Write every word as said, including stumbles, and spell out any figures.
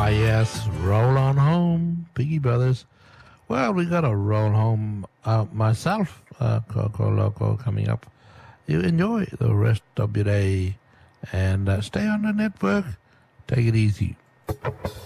Ah, yes, roll on home, Piggy Brothers. Well, we got a roll home uh, myself, uh, Coco Loco, coming up. You enjoy the rest of your day and uh, stay on the network. Take it easy.